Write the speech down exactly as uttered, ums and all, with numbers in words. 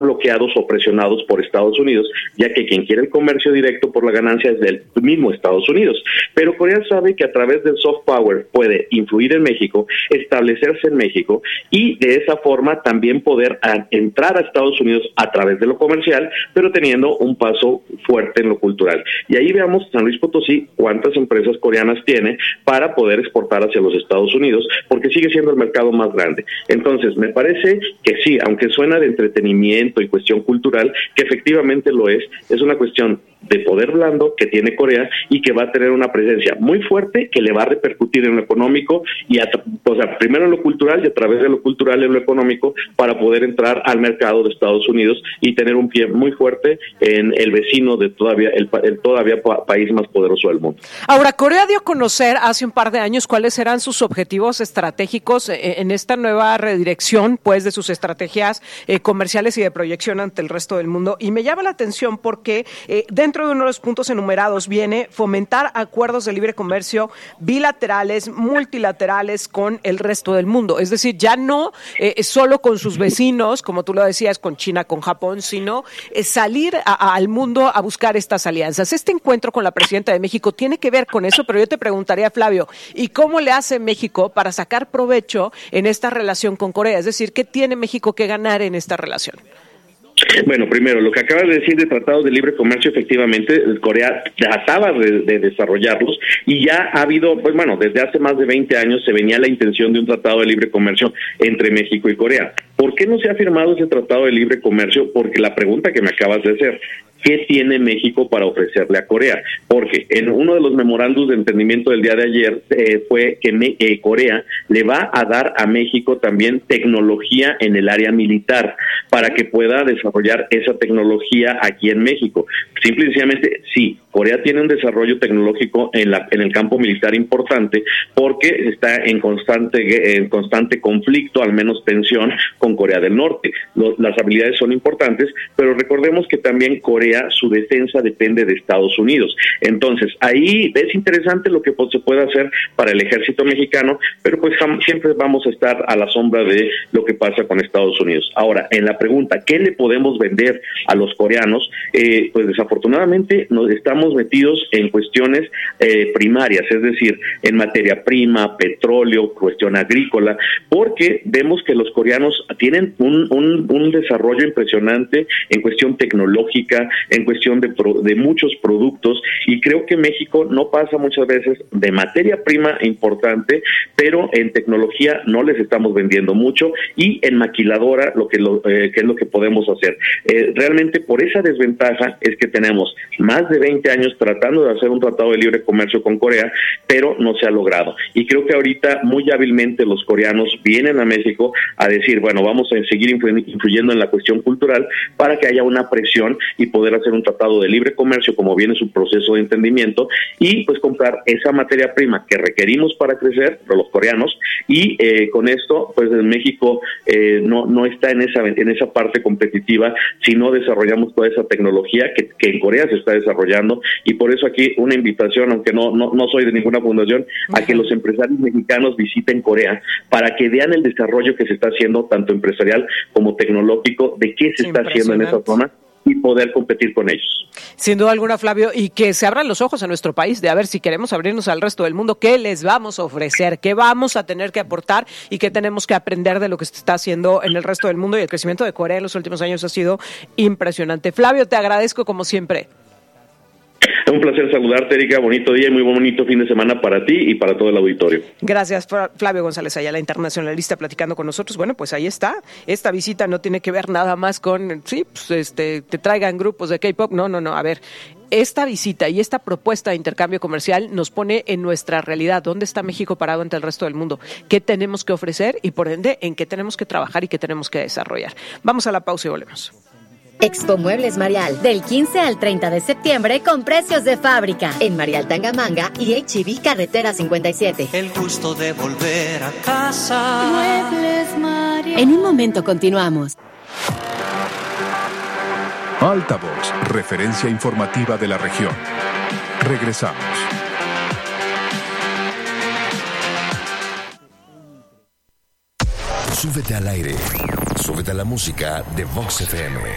bloqueados o presionados por Estados Unidos, ya que quien quiere el comercio directo por la ganancia es del mismo Estados Unidos. Pero Corea sabe que a través del soft power puede influir en México, establecerse en México y de esa forma también poder a, entrar a Estados Unidos a través de lo comercial, pero teniendo un paso fuerte en lo cultural. Y ahí veamos San Luis Potosí cuántas empresas coreanas tiene para poder exportar hacia los Estados Unidos, porque sigue siendo el mercado más grande. Entonces, me parece que sí, aunque suena de entretenimiento y cuestión cultural, que efectivamente lo es, es una cuestión de poder blando que tiene Corea y que va a tener una presencia muy fuerte que le va a repercutir en lo económico y a, o sea, primero en lo cultural y a través de lo cultural en lo económico para poder entrar al mercado de Estados Unidos y tener un pie muy fuerte en el vecino de todavía el, el todavía pa- país más poderoso del mundo. Ahora, Corea dio a conocer hace un par de años cuáles eran sus objetivos estratégicos en esta nueva redirección, pues, de sus estrategias eh, comerciales y de proyección ante el resto del mundo, y me llama la atención porque eh, dentro de uno de los puntos enumerados viene fomentar acuerdos de libre comercio bilaterales, multilaterales con el resto del mundo, es decir, ya no eh, solo con sus vecinos, como tú lo decías, con China, con Japón, sino eh, salir a, a, al mundo a buscar estas alianzas. Este encuentro con la presidenta de México tiene que ver con eso, pero yo te preguntaría, Flavio, ¿y cómo le hace México para sacar provecho en esta relación con Corea? Es decir, ¿qué tiene México que ganar en esta relación? Bueno, primero, lo que acabas de decir de tratados de libre comercio, efectivamente, Corea trataba de, de desarrollarlos y ya ha habido, pues bueno, desde hace más de veinte años se venía la intención de un tratado de libre comercio entre México y Corea. ¿Por qué no se ha firmado ese tratado de libre comercio? Porque la pregunta que me acabas de hacer, ¿qué tiene México para ofrecerle a Corea? Porque en uno de los memorándums de entendimiento del día de ayer eh, fue que me, eh, Corea le va a dar a México también tecnología en el área militar para que pueda desarrollar esa tecnología aquí en México. Simple y sencillamente, sí, Corea tiene un desarrollo tecnológico en, la, en el campo militar importante porque está en constante, en constante conflicto, al menos tensión, con Corea del Norte. Los, las habilidades son importantes, pero recordemos que también Corea, su defensa depende de Estados Unidos. Entonces, ahí es interesante lo que se puede hacer para el ejército mexicano, pero pues siempre vamos a estar a la sombra de lo que pasa con Estados Unidos. Ahora, en la pregunta, ¿qué le podemos vender a los coreanos? Eh, pues desafortunadamente nos estamos metidos en cuestiones eh, primarias, es decir, en materia prima, petróleo, cuestión agrícola, porque vemos que los coreanos tienen un, un, un desarrollo impresionante en cuestión tecnológica, en cuestión de, pro, de muchos productos, y creo que México no pasa muchas veces de materia prima importante, pero en tecnología no les estamos vendiendo mucho, y en maquiladora lo que, lo, eh, que es lo que podemos hacer. Eh, realmente por esa desventaja es que tenemos más de veinte años tratando de hacer un tratado de libre comercio con Corea, pero no se ha logrado. Y creo que ahorita muy hábilmente los coreanos vienen a México a decir, bueno, vamos a seguir influyendo en la cuestión cultural para que haya una presión y poder hacer un tratado de libre comercio como viene su proceso de entendimiento y pues comprar esa materia prima que requerimos para crecer, los coreanos, y eh, con esto pues en México eh, no no está en esa en esa parte competitiva si no desarrollamos toda esa tecnología que, que en Corea se está desarrollando, y por eso aquí una invitación, aunque no no, no soy de ninguna fundación, a que los empresarios mexicanos visiten Corea para que vean el desarrollo que se está haciendo tanto empresarial como tecnológico, de qué se está haciendo en esa zona y poder competir con ellos. Sin duda alguna, Flavio, y que se abran los ojos a nuestro país de a ver si queremos abrirnos al resto del mundo, qué les vamos a ofrecer, qué vamos a tener que aportar y qué tenemos que aprender de lo que se está haciendo en el resto del mundo, y el crecimiento de Corea en los últimos años ha sido impresionante. Flavio, te agradezco como siempre. Es un placer saludarte, Erika. Bonito día y muy bonito fin de semana para ti y para todo el auditorio. Gracias, Flavio González Ayala, internacionalista, platicando con nosotros. Bueno, pues ahí está. Esta visita no tiene que ver nada más con, sí, pues este, te traigan grupos de K-pop. No, no, no. A ver, esta visita y esta propuesta de intercambio comercial nos pone en nuestra realidad. ¿Dónde está México parado ante el resto del mundo? ¿Qué tenemos que ofrecer? Y por ende, ¿en qué tenemos que trabajar y qué tenemos que desarrollar? Vamos a la pausa y volvemos. Expo Muebles Marial, del quince al treinta de septiembre con precios de fábrica. En Marial Tangamanga y H E B Carretera cincuenta y siete. El gusto de volver a casa. Muebles Marial. En un momento continuamos. Altavoz, referencia informativa de la región. Regresamos. Súbete al aire. Súbete a la música de Vox F M.